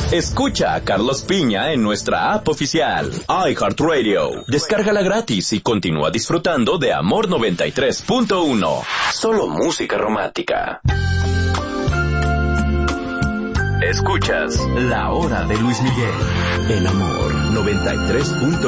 Escucha a Carlos Piña en nuestra app oficial, iHeartRadio. Descárgala gratis y continúa disfrutando de Amor 93.1. Solo música romántica. Escuchas La Hora de Luis Miguel en Amor 93.1.